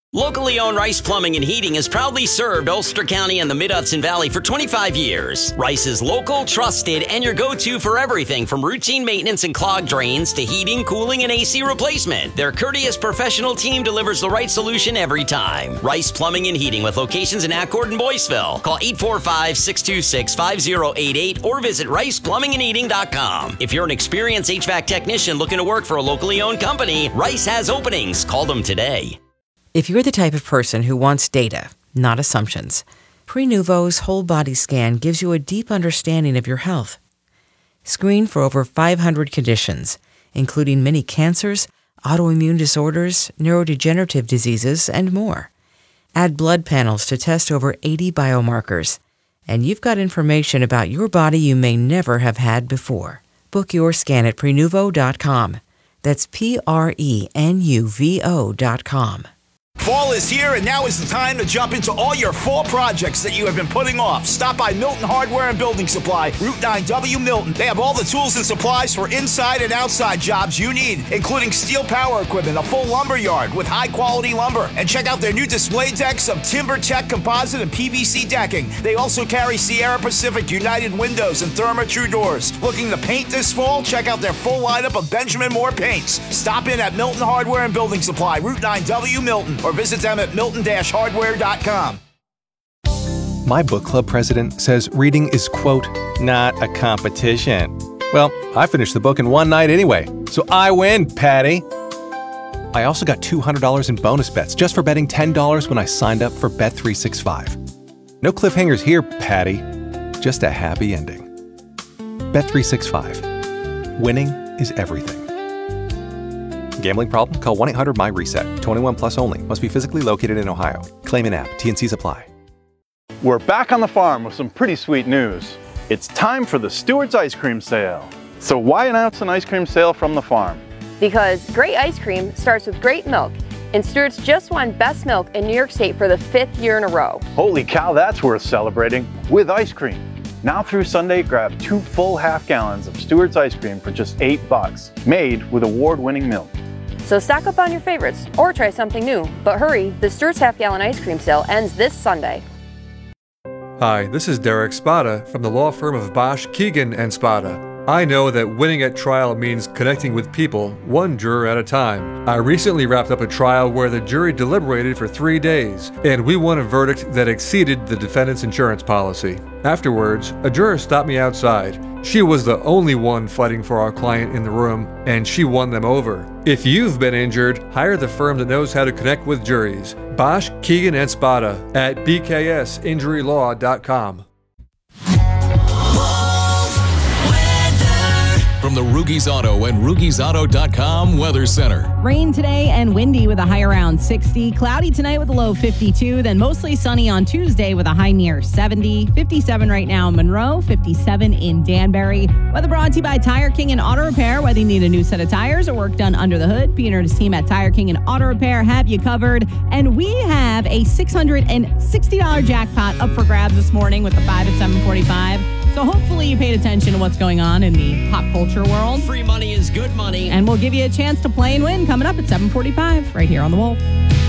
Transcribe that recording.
Locally owned Rice Plumbing and Heating has proudly served Ulster County and the Mid-Hudson Valley for 25 years. Rice is local, trusted, and your go-to for everything from routine maintenance and clogged drains to heating, cooling, and AC replacement. Their courteous professional team delivers the right solution every time. Rice Plumbing and Heating with locations in Accord and Boyceville. Call 845-626-5088 or visit riceplumbingandheating.com. If you're an experienced HVAC technician looking to work for a locally owned company, Rice has openings. Call them today. If you're the type of person who wants data, not assumptions, Prenuvo's whole body scan gives you a deep understanding of your health. Screen for over 500 conditions, including many cancers, autoimmune disorders, neurodegenerative diseases, and more. Add blood panels to test over 80 biomarkers, and you've got information about your body you may never have had before. Book your scan at Prenuvo.com. That's Prenuvo.com. Fall is here, and now is the time to jump into all your fall projects that you have been putting off. Stop by Milton Hardware and Building Supply, Route 9W Milton. They have all the tools and supplies for inside and outside jobs you need, including steel power equipment, a full lumber yard with high-quality lumber. And check out their new display decks of TimberTech composite and PVC decking. They also carry Sierra Pacific United windows and Therma-Tru doors. Looking to paint this fall? Check out their full lineup of Benjamin Moore paints. Stop in at Milton Hardware and Building Supply, Route 9W Milton, or visit them at milton-hardware.com. My book club president says reading is, quote, not a competition. Well, I finished the book in one night anyway, so I win, Patty. I also got $200 in bonus bets just for betting $10 when I signed up for Bet365. No cliffhangers here, Patty. Just a happy ending. Bet365. Winning is everything. Gambling problem? Call 1-800-MY-RESET. 21 plus only. Must be physically located in Ohio. Claim in app. T&Cs apply. We're back on the farm with some pretty sweet news. It's time for the Stewart's Ice Cream Sale. So why announce an ice cream sale from the farm? Because great ice cream starts with great milk. And Stewart's just won Best Milk in New York State for the 5th year in a row. Holy cow, that's worth celebrating. With ice cream. Now through Sunday, grab 2 full half gallons of Stewart's ice cream for just $8, made with award-winning milk. So stock up on your favorites or try something new. But hurry, the Stewart's half-gallon ice cream sale ends this Sunday. Hi, this is Derek Spada from the law firm of Bosch, Keegan & Spada. I know that winning at trial means connecting with people, one juror at a time. I recently wrapped up a trial where the jury deliberated for 3 days, and we won a verdict that exceeded the defendant's insurance policy. Afterwards, a juror stopped me outside. She was the only one fighting for our client in the room, and she won them over. If you've been injured, hire the firm that knows how to connect with juries. Bosch, Keegan & Spada at bksinjurylaw.com. From the Rugies Auto and RugiesAuto.com Weather Center. Rain today and windy with a high around 60. Cloudy tonight with a low 52. Then mostly sunny on Tuesday with a high near 70. 57 right now in Monroe. 57 in Danbury. Weather brought to you by Tire King and Auto Repair. Whether you need a new set of tires or work done under the hood, Peter and his team at Tire King and Auto Repair have you covered. And we have a $660 jackpot up for grabs this morning with the 5 at 7:45. So hopefully you paid attention to what's going on in the pop culture world. Free money is good money. And we'll give you a chance to play and win coming up at 7:45 right here on The Wolf.